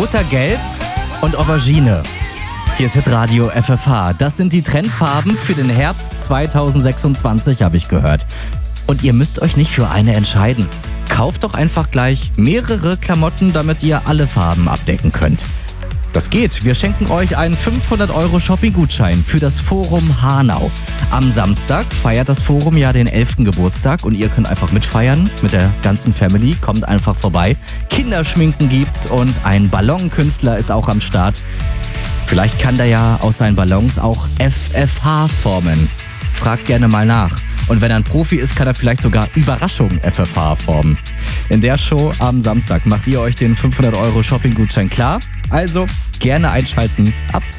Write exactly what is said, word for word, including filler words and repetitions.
Buttergelb und Aubergine. Hier ist Hitradio F F H. Das sind die Trendfarben für den Herbst zwanzig sechsundzwanzig, habe ich gehört. Und ihr müsst euch nicht für eine entscheiden. Kauft doch einfach gleich mehrere Klamotten, damit ihr alle Farben abdecken könnt. Das geht. Wir schenken euch einen fünfhundert Euro Shopping-Gutschein für das Forum Hanau. Am Samstag feiert das Forum ja den elften Geburtstag und ihr könnt einfach mitfeiern mit der ganzen Family. Kommt einfach vorbei. Kinderschminken gibt's und ein Ballonkünstler ist auch am Start. Vielleicht kann der ja aus seinen Ballons auch F F H formen. Fragt gerne mal nach. Und wenn er ein Profi ist, kann er vielleicht sogar Überraschung F F H formen. In der Show am Samstag macht ihr euch den fünfhundert Euro Shopping-Gutschein klar. Also gerne einschalten ab zehn.